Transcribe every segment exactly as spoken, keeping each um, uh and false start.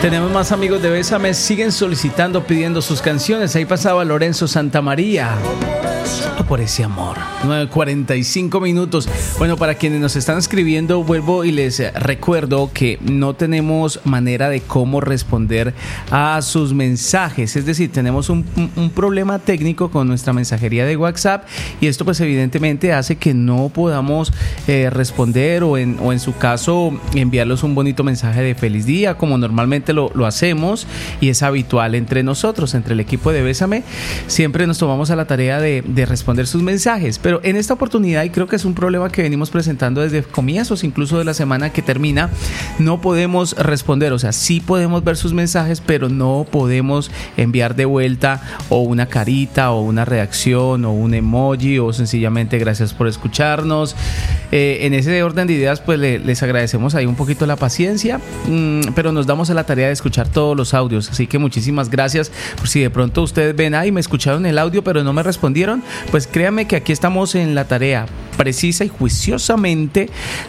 Tenemos más amigos de Bésame, siguen solicitando, pidiendo sus canciones. Ahí pasaba Lorenzo Santamaría. Solo por ese amor. nueve cuarenta y cinco minutos. Bueno, para quienes nos están escribiendo, vuelvo y les recuerdo que no tenemos manera de cómo responder a sus mensajes. Es decir, tenemos un, un, un problema técnico con nuestra mensajería de WhatsApp y esto pues evidentemente hace que no podamos eh, responder o en, o en su caso enviarles un bonito mensaje de feliz día como normalmente Lo, lo hacemos y es habitual entre nosotros, entre el equipo de Bésame. Siempre nos tomamos a la tarea de, de responder sus mensajes, pero en esta oportunidad, y creo que es un problema que venimos presentando desde comienzos incluso de la semana que termina, no podemos responder. O sea, sí podemos ver sus mensajes, pero no podemos enviar de vuelta o una carita o una reacción o un emoji o sencillamente gracias por escucharnos. Eh, en ese orden de ideas pues le, les agradecemos ahí un poquito la paciencia, mmm, pero nos damos a la tarea de escuchar todos los audios, así que muchísimas gracias. Por si de pronto ustedes ven, ay, me escucharon el audio pero no me respondieron, pues créanme que aquí estamos en la tarea precisa y juiciosamente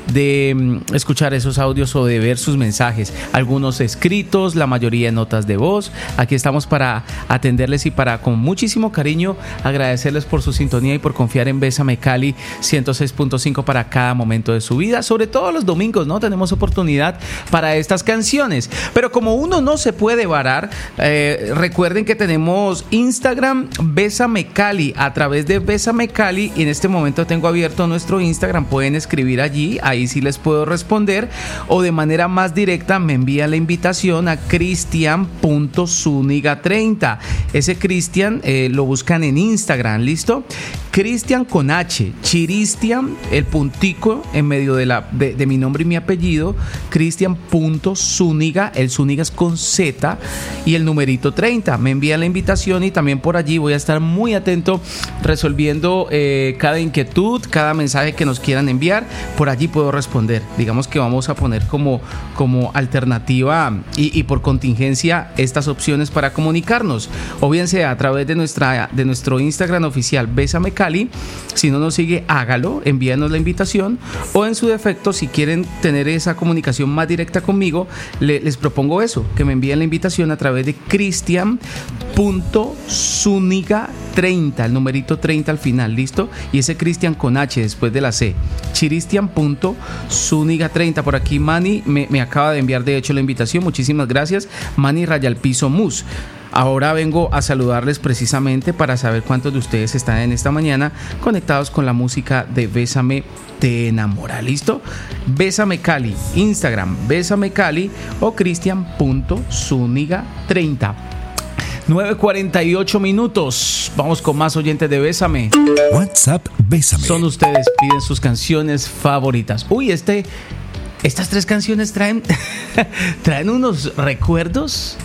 de escuchar esos audios o de ver sus mensajes, algunos escritos, la mayoría en notas de voz. Aquí estamos para atenderles y para con muchísimo cariño agradecerles por su sintonía y por confiar en Bésame Cali ciento seis punto cinco para cada momento de su vida, sobre todo los domingos, ¿no? Tenemos oportunidad para estas canciones, pero como uno no se puede varar, eh, recuerden que tenemos Instagram Bésame Cali, a través de Bésame Cali, y en este momento tengo abierto nuestro Instagram, pueden escribir allí, ahí sí les puedo responder, o de manera más directa me envían la invitación a cristian punto zúñiga treinta. Ese Cristian eh, lo buscan en Instagram, ¿listo? Cristian con H, Chiristian, el puntico en medio de, la, de, de mi nombre y mi apellido, Cristian punto Zúñiga, el Zúñiga es con Z y el numerito treinta. Me envían la invitación y también por allí voy a estar muy atento resolviendo eh, cada inquietud, cada mensaje que nos quieran enviar. Por allí puedo responder. Digamos que vamos a poner como, como alternativa y, y por contingencia estas opciones para comunicarnos, o bien sea a través de, nuestra, de nuestro Instagram oficial Bésame Cali. Si no nos sigue, hágalo, envíanos la invitación, o en su defecto, si quieren tener esa comunicación más directa conmigo, le, les propongo eso, que me envíen la invitación a través de cristian punto zúñiga treinta, el numerito treinta al final, ¿listo? Y ese Cristian con H después de la C, chiristian punto zúñiga treinta. Por aquí Manny me, me acaba de enviar de hecho la invitación, muchísimas gracias Manny Rayalpizo Mus. Ahora vengo a saludarles precisamente para saber cuántos de ustedes están en esta mañana conectados con la música de Bésame Te Enamora. ¿Listo? Bésame Cali, Instagram Bésame Cali o cristian punto zúñiga treinta. nueve cuarenta y ocho minutos. Vamos con más oyentes de Bésame. WhatsApp Bésame. Son ustedes, piden sus canciones favoritas. Uy, este... Estas tres canciones traen, traen unos recuerdos